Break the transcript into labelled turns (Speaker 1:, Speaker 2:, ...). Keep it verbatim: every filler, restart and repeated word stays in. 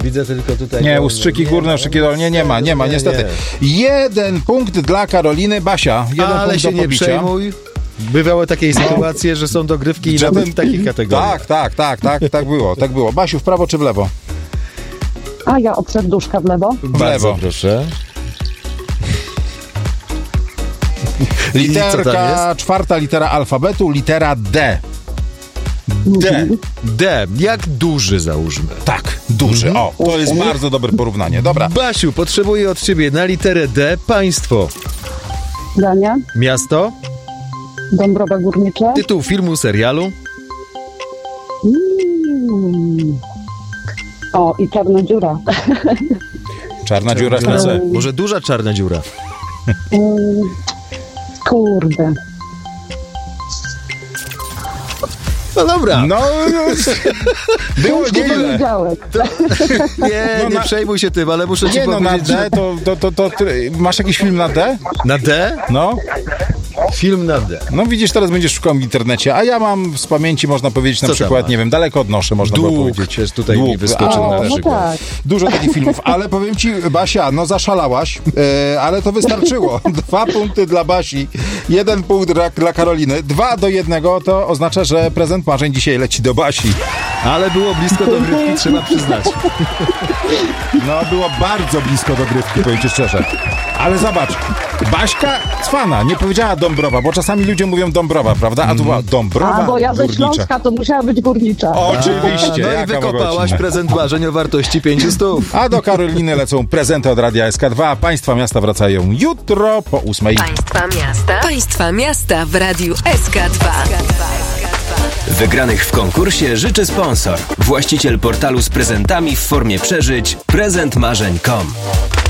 Speaker 1: Widzę tylko tutaj...
Speaker 2: Nie,
Speaker 1: dolne.
Speaker 2: ustrzyki
Speaker 1: nie,
Speaker 2: górne, ustrzyki dolne, nie, nie ma, nie ma,
Speaker 1: nie,
Speaker 2: niestety.
Speaker 1: nie.
Speaker 2: Jeden punkt dla Karoliny. Basia, jeden
Speaker 1: Ale
Speaker 2: punkt
Speaker 1: się
Speaker 2: do
Speaker 1: nie
Speaker 2: pobicia.
Speaker 1: przejmuj. Bywały takie sytuacje, że są dogrywki i nawet w takich kategoriach.
Speaker 2: Tak, tak, tak, tak, tak było, tak było. Basiu, w prawo czy w lewo?
Speaker 3: A ja od serduszka w lewo.
Speaker 2: W
Speaker 1: Bardzo
Speaker 2: lewo.
Speaker 1: proszę. I co tam
Speaker 2: Literka, czwarta litera alfabetu, litera D. D.
Speaker 1: D. Jak duży załóżmy.
Speaker 2: Tak, duży. O, to jest bardzo dobre porównanie. Dobra.
Speaker 1: Basiu, potrzebuję od ciebie na literę D państwo.
Speaker 3: Dania,
Speaker 1: Miasto,
Speaker 3: Dąbrowa Górnicza.
Speaker 1: tytuł filmu, serialu,
Speaker 3: Mm. O, i Czarna Dziura.
Speaker 2: Czarna dziura w
Speaker 1: dziura.
Speaker 2: C.
Speaker 1: Może duża czarna dziura.
Speaker 3: Mm. Kurde.
Speaker 1: No dobra.
Speaker 2: No, było nieźle.
Speaker 3: Poniedziałek.
Speaker 1: Nie,
Speaker 2: No
Speaker 1: nie
Speaker 2: na-
Speaker 1: przejmuj się tym, ale muszę ci
Speaker 2: Nie no, na
Speaker 1: powiedzieć,
Speaker 2: D
Speaker 1: że...
Speaker 2: to, to, to, to, ty- masz jakiś film na D?
Speaker 1: Na D?
Speaker 2: No,
Speaker 1: Film na D.
Speaker 2: no widzisz, teraz będziesz szukał w internecie, a ja mam z pamięci, można powiedzieć, na
Speaker 1: Co tam
Speaker 2: przykład,
Speaker 1: masz?
Speaker 2: nie wiem, daleko odnoszę, można by
Speaker 1: Dług
Speaker 2: powiedzieć.
Speaker 1: też tutaj mi
Speaker 2: Dług,
Speaker 1: wyskoczył
Speaker 2: a,
Speaker 1: na
Speaker 3: O, no
Speaker 1: przykład.
Speaker 3: tak.
Speaker 2: Dużo takich filmów, ale powiem ci, Basia, no zaszalałaś, e, ale to wystarczyło. Dwa punkty dla Basi, jeden punkt dla, dla Karoliny. Dwa do jednego to oznacza, że prezent marzeń dzisiaj leci do Basi.
Speaker 1: Ale było blisko dogrywki, trzeba przyznać.
Speaker 2: No, było bardzo blisko dogrywki, powiem ci szczerze. Ale zobacz, Baśka cwana, nie powiedziała Dąbrowa, bo czasami ludzie mówią Dąbrowa, prawda? A tu była Dąbrowa
Speaker 3: A, bo ja ze
Speaker 2: Górnicza.
Speaker 3: Śląska, to musiała być górnicza.
Speaker 2: Oczywiście,
Speaker 1: No i
Speaker 2: jaka
Speaker 1: wykopałaś
Speaker 2: mogła ci-
Speaker 1: prezent marzeń o wartości pięciu stów.
Speaker 2: A do Karoliny lecą prezenty od Radia S K dwa. Państwa miasta wracają jutro po ósmej.
Speaker 4: Państwa miasta. Państwa miasta w Radiu S K dwa.
Speaker 5: Wygranych w konkursie życzy sponsor. Właściciel portalu z prezentami w formie przeżyć prezent marzeń kropka com.